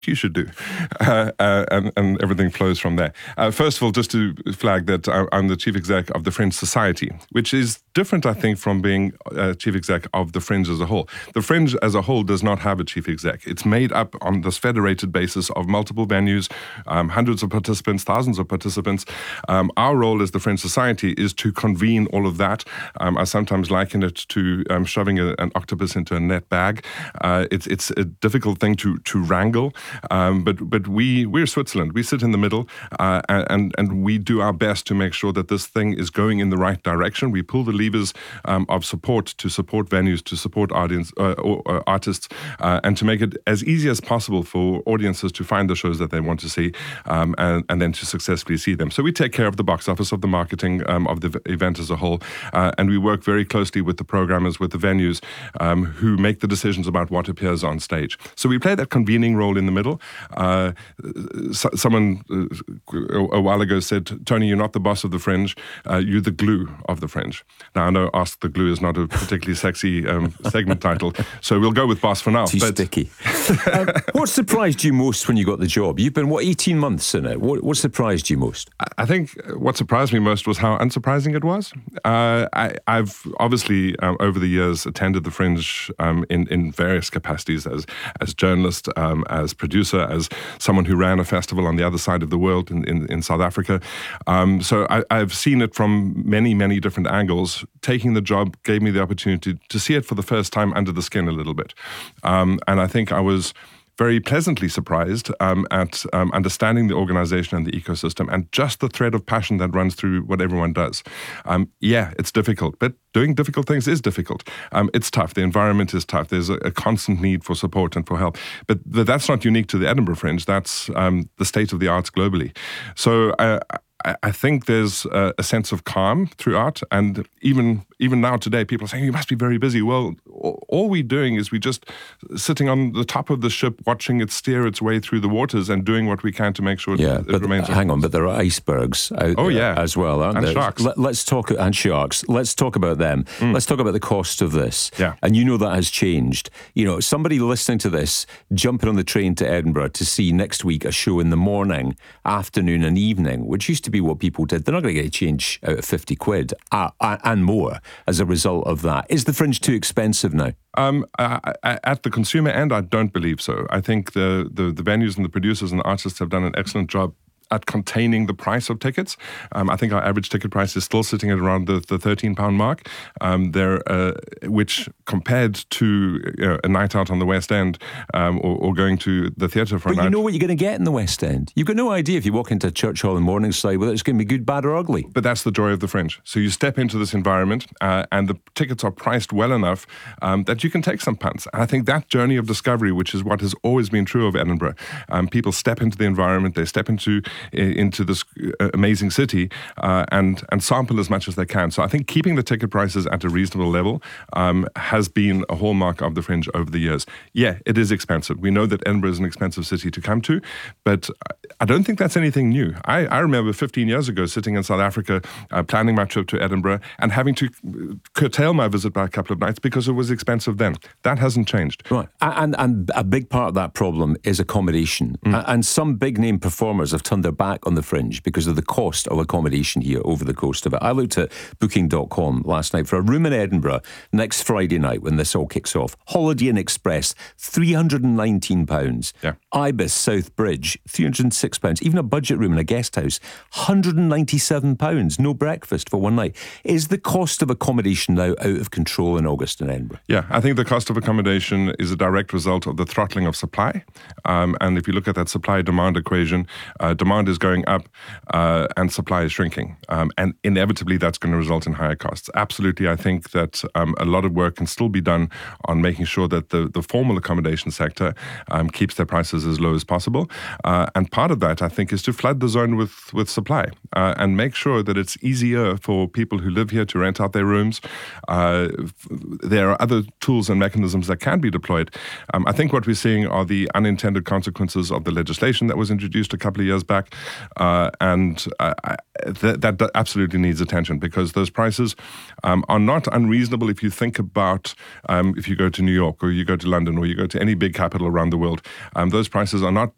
you should do, and everything flows from there. First of all, just to flag that I'm the chief exec of the Fringe Society, which is different, I think, from being chief exec of the Fringe as a whole. The Fringe as a whole does not have a chief exec. It's made up on this federated basis of multiple venues, hundreds of participants, thousands of participants. Our role as the Fringe Society is to convene all of that. I sometimes liken it to shoving an octopus into a net bag. It's a difficult thing to wrangle. But we're Switzerland. We sit in the middle, and we do our best to make sure that this thing is going in the right direction. We pull the levers of support to support venues, to support artists, and to make it as easy as possible for audiences to find the shows that they want to see, and then to successfully see them. So we take care of the box office, of the marketing, of the event as a whole, and we work very closely with the programmers, with the venues, who make the decisions about what appears on stage. So we play that convening role in the middle. Someone a while ago said, "Tony, you're not the boss of the Fringe, you're the glue of the Fringe." Now, I know Ask the Glue is not a particularly sexy segment title, so we'll go with boss for now. Too sticky. What surprised you most when you got the job? You've been, 18 months in it. What surprised you most? I think what surprised me most was how unsurprising it was. I've obviously, over the years, attended the Fringe in various capacities as journalist, as producer, as someone who ran a festival on the other side of the world in South Africa. So I've seen it from many, many different angles. Taking the job gave me the opportunity to see it for the first time under the skin a little bit. And I think I was very pleasantly surprised at understanding the organization and the ecosystem and just the thread of passion that runs through what everyone does. Yeah, it's difficult, but doing difficult things is difficult. It's tough. The environment is tough. There's a constant need for support and for help. But that's not unique to the Edinburgh Fringe. That's the state of the arts globally. So I think there's a sense of calm throughout, and even now today, people are saying, "You must be very busy." Well, all we're doing is we're just sitting on the top of the ship, watching it steer its way through the waters and doing what we can to make sure it remains. Hang on, but there are icebergs out there as well, aren't there? Sharks. Let's talk, and sharks. Let's talk about them. Let's talk about the cost of this. Yeah. And you know that has changed. You know, somebody listening to this, jumping on the train to Edinburgh to see next week a show in the morning, afternoon and evening, which used to be what people did. They're not going to get a change out of 50 quid and more as a result of that. Is the Fringe too expensive now? At the consumer end, I don't believe so. I think the venues and the producers and the artists have done an excellent job at containing the price of tickets. I think our average ticket price is still sitting at around the £13 mark, which compared to a night out on the West End or going to the theatre for a night. But you know what you're going to get in the West End. You've got no idea if you walk into Church Hall in Morningside whether it's going to be good, bad or ugly. But that's the joy of the Fringe. So you step into this environment and the tickets are priced well enough that you can take some punts. And I think that journey of discovery, which is what has always been true of Edinburgh, people step into the environment, they step into this amazing city and sample as much as they can. So I think keeping the ticket prices at a reasonable level has been a hallmark of the Fringe over the years. Yeah, it is expensive. We know that Edinburgh is an expensive city to come to, but I don't think that's anything new. I remember 15 years ago sitting in South Africa planning my trip to Edinburgh and having to curtail my visit by a couple of nights because it was expensive then. That hasn't changed. Right. And a big part of that problem is accommodation. And some big name performers have turned their back on the Fringe because of the cost of accommodation here over the coast of it. I looked at booking.com last night for a room in Edinburgh next Friday night when this all kicks off. Holiday Inn Express, £319. Yeah. Ibis South Bridge, £306. Even a budget room in a guest house, £197. No breakfast for one night. Is the cost of accommodation now out of control in August in Edinburgh? Yeah, I think the cost of accommodation is a direct result of the throttling of supply. And if you look at that supply-demand equation, demand is going up and supply is shrinking. And inevitably, that's going to result in higher costs. Absolutely, I think that a lot of work can still be done on making sure that the formal accommodation sector keeps their prices as low as possible. And part of that, I think, is to flood the zone with supply and make sure that it's easier for people who live here to rent out their rooms. There are other tools and mechanisms that can be deployed. I think what we're seeing are the unintended consequences of the legislation that was introduced a couple of years back. And that absolutely needs attention because those prices are not unreasonable if you think about if you go to New York or you go to London or you go to any big capital around the world. Those prices are not